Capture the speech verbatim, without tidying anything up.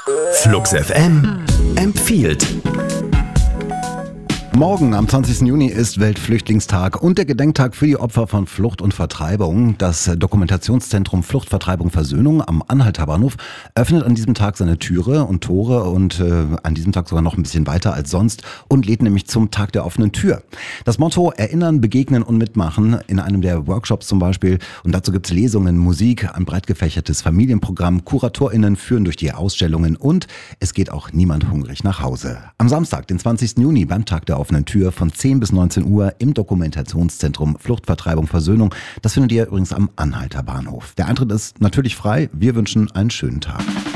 Flux F M empfiehlt. Morgen am zwanzigsten Juni ist Weltflüchtlingstag und der Gedenktag für die Opfer von Flucht und Vertreibung. Das Dokumentationszentrum Flucht, Vertreibung, Versöhnung am Anhalter Bahnhof öffnet an diesem Tag seine Türe und Tore und äh, an diesem Tag sogar noch ein bisschen weiter als sonst und lädt nämlich zum Tag der offenen Tür. Das Motto: Erinnern, Begegnen und Mitmachen in einem der Workshops zum Beispiel. Und dazu gibt's Lesungen, Musik, ein breit gefächertes Familienprogramm, KuratorInnen führen durch die Ausstellungen und es geht auch niemand hungrig nach Hause. Am Samstag, den zwanzigsten Juni, beim Tag der offenen Tür von zehn bis neunzehn Uhr im Dokumentationszentrum Flucht, Vertreibung, Versöhnung. Das findet ihr übrigens am Anhalter Bahnhof. Der Eintritt ist natürlich frei. Wir wünschen einen schönen Tag.